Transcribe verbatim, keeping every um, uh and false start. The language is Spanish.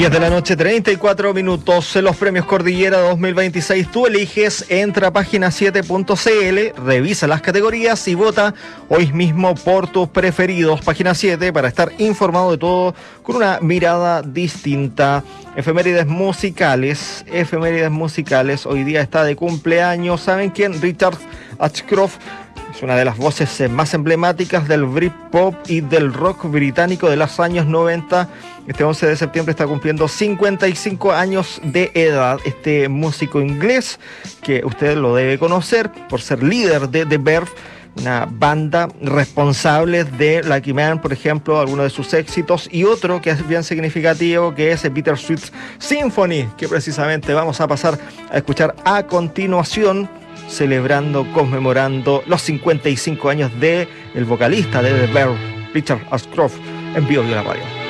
diez de la noche, treinta y cuatro minutos. En los premios Cordillera dos mil veintiséis, tú eliges, entra a página siete punto c l, revisa las categorías y vota hoy mismo por tus preferidos. Página siete para estar informado de todo con una mirada distinta. Efemérides musicales, efemérides musicales. Hoy día está de cumpleaños. ¿Saben quién? Richard Ashcroft. Es una de las voces más emblemáticas del Britpop y del rock británico de los años noventa. Este once de septiembre está cumpliendo cincuenta y cinco años de edad. Este músico inglés que usted lo debe conocer por ser líder de The Verve, una banda responsable de Lucky Man, por ejemplo, algunos de sus éxitos, y otro que es bien significativo, que es el Bittersweet Symphony, que precisamente vamos a pasar a escuchar a continuación, celebrando, conmemorando los cincuenta y cinco años de el vocalista de The Verve, Richard Ashcroft, en Vivo de la Radio.